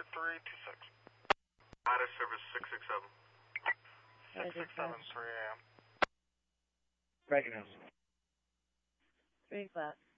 326. Data service 667. 667, 3 a.m. Recognize. 3 flat.